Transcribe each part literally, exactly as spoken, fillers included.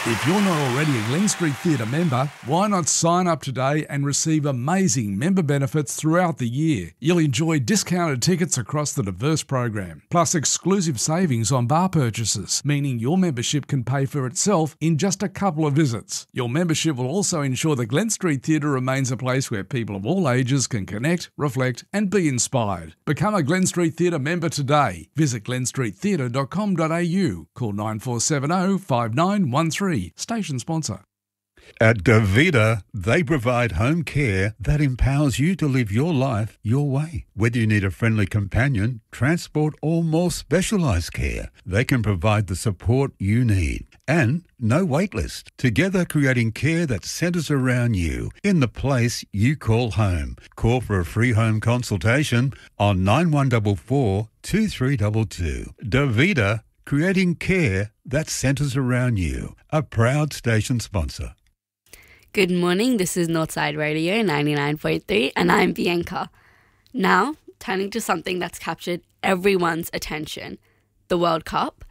If you're not already a Glen Street Theatre member, why not sign up today and receive amazing member benefits throughout the year? You'll enjoy discounted tickets across the diverse program, plus exclusive savings on bar purchases, meaning your membership can pay for itself in just a couple of visits. Your membership will also ensure the Glen Street Theatre remains a place where people of all ages can connect, reflect and be inspired. Become a Glen Street Theatre member today. Visit glen street theatre dot com dot a u. Call nine four seven zero, five nine one three. Station sponsor. At Davida, they provide home care that empowers you to live your life your way. Whether you need a friendly companion, transport or more specialised care, they can provide the support you need. And no wait list. Together creating care that centres around you in the place you call home. Call for a free home consultation on nine one four four, two three two two. Davida, creating care that centres around you. A proud station sponsor. Good morning, this is Northside Radio ninety-nine point three and I'm Bianca. Now, turning to something that's captured everyone's attention, the World Cup.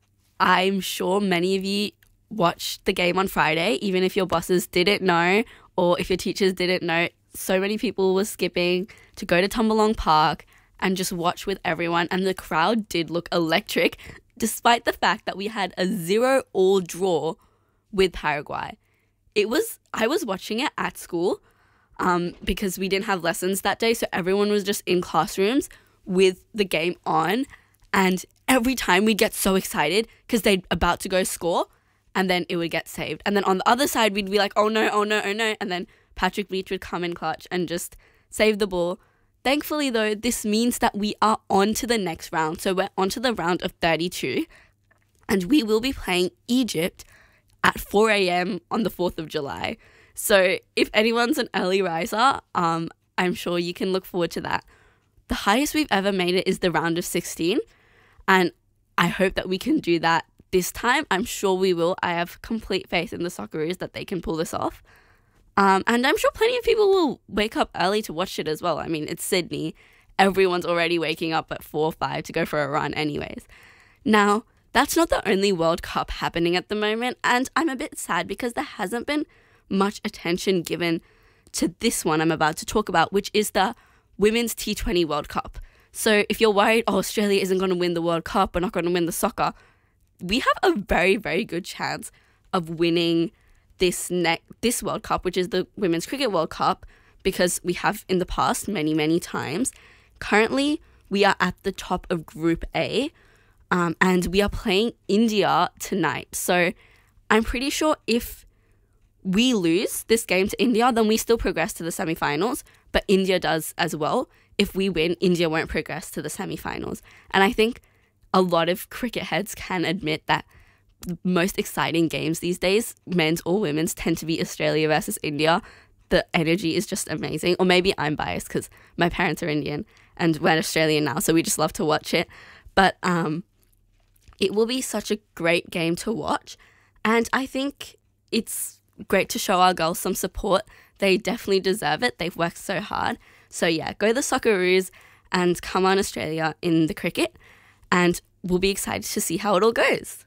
I'm sure many of you watched the game on Friday, even if your bosses didn't know or if your teachers didn't know. So many people were skipping to go to Tumbalong Park and just watch with everyone, and the crowd did look electric, despite the fact that we had a zero-all draw with Paraguay. It was, I was watching it at school um, because we didn't have lessons that day, so everyone was just in classrooms with the game on, and every time we'd get so excited because they'd about to go score, and then it would get saved. And then on the other side, we'd be like, oh no, oh no, oh no, and then Patrick Beach would come in clutch and just save the ball. Thankfully, though, this means that we are on to the next round. So we're on to the round of thirty-two, and we will be playing Egypt at four a.m. on the fourth of July. So if anyone's an early riser, um, I'm sure you can look forward to that. The highest we've ever made it is the round of sixteen, and I hope that we can do that this time. I'm sure we will. I have complete faith in the Socceroos that they can pull this off. Um, and I'm sure plenty of people will wake up early to watch it as well. I mean, it's Sydney. Everyone's already waking up at four or five to go for a run anyways. Now, that's not the only World Cup happening at the moment, and I'm a bit sad because there hasn't been much attention given to this one I'm about to talk about, which is the Women's T twenty World Cup. So if you're worried, oh, Australia isn't going to win the World Cup, we're not going to win the soccer, we have a very, very good chance of winning this ne- this World Cup, which is the Women's Cricket World Cup, because we have in the past many, many times. Currently, we are at the top of Group A, um, and we are playing India tonight. So I'm pretty sure if we lose this game to India, then we still progress to the semi-finals, but India does as well. If we win, India won't progress to the semi-finals. And I think a lot of cricket heads can admit that the most exciting games these days, men's or women's, tend to be Australia versus India. The energy is just amazing. Or maybe I'm biased because my parents are Indian and we're Australian now, so we just love to watch it. But um, it will be such a great game to watch. And I think it's great to show our girls some support. They definitely deserve it. They've worked so hard. So yeah, go the Socceroos and come on Australia in the cricket. And we'll be excited to see how it all goes.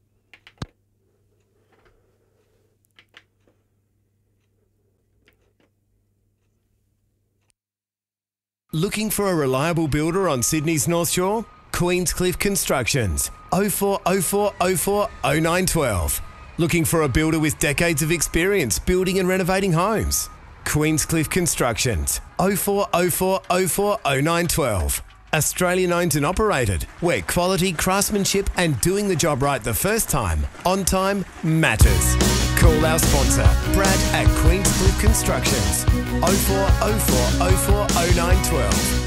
Looking for a reliable builder on Sydney's North Shore? Queenscliff Constructions. oh four oh four oh four oh nine one two. Looking for a builder with decades of experience building and renovating homes? Queenscliff Constructions. oh four oh four oh four oh nine one two. Australian owned and operated, where quality, craftsmanship and doing the job right the first time, on time, matters. Call our sponsor, Brad at Queenscliff Constructions. oh four oh four oh four oh nine one two.